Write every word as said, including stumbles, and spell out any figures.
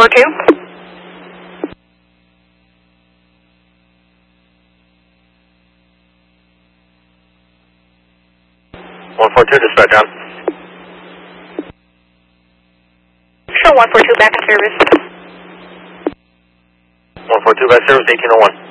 four two. one four two, dispatch on. Show one four two back in service. one four two back service, eighteen oh one.